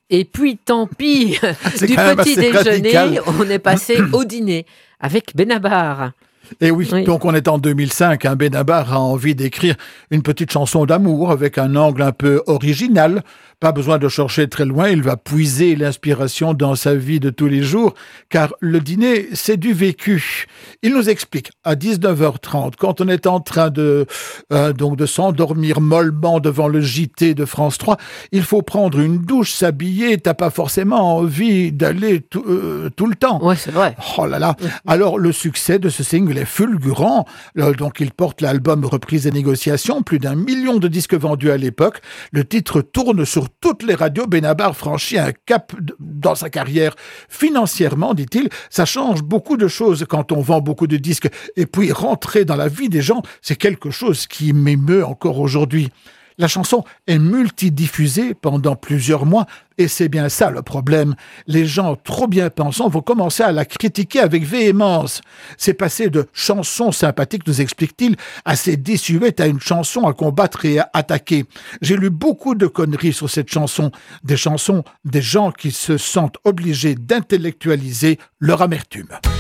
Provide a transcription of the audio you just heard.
Et puis, tant pis, C'est du quand même petit assez déjeuner, radical. on est passé au dîner avec Benabar. Et oui, Oui. donc on est en 2005, Benabar a envie d'écrire une petite chanson d'amour avec un angle un peu original. Pas besoin de chercher très loin, il va puiser l'inspiration dans sa vie de tous les jours, car le dîner, c'est du vécu. Il nous explique, à 19h30, quand on est en train donc de s'endormir mollement devant le JT de France 3, il faut prendre une douche, s'habiller, t'as pas forcément envie d'aller tout le temps. Ouais, c'est vrai. Oh là là. Alors, le succès de ce single est fulgurant. Donc, il porte l'album Reprise et négociations, plus d'1 million de disques vendus à l'époque. Le titre tourne sur toutes les radios. Benabar franchit un cap dans sa carrière. Financièrement, dit-il, ça change beaucoup de choses quand on vend beaucoup de disques. Et puis, rentrer dans la vie des gens, c'est quelque chose qui m'émeut encore aujourd'hui. La chanson est multidiffusée pendant plusieurs mois et c'est bien ça le problème. Les gens trop bien pensants vont commencer à la critiquer avec véhémence. C'est passé de chansons sympathiques, nous explique-t-il, assez désuète à une chanson à combattre et à attaquer. J'ai lu beaucoup de conneries sur cette chanson, des gens qui se sentent obligés d'intellectualiser leur amertume.